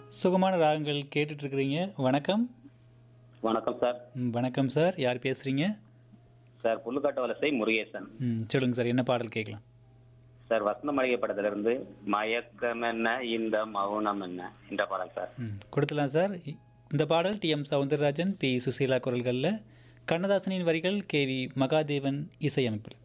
சுகமான ராகங்கள் கேட்டுட்ருக்கிறீங்க. வணக்கம். வணக்கம் சார். வணக்கம் சார். யார் பேசுகிறீங்க? சார் புல்லுக்காட்டு வலசை முருகேசன். சொல்லுங்கள் சார். என்ன பாடல் கேட்கலாம்? சார் வசந்த மளிகை படத்திலிருந்து மயக்கம் என்ன இந்த மௌனம் என்ன என்ற பாடல் சார். கொடுத்துலாம் சார். இந்த பாடல் டி.எம். சௌந்தரராஜன், பி. சுசீலா குரல்களில், கண்ணதாசனின் வரிகள், கே.வி. மகாதேவன் இசையமைப்பில்.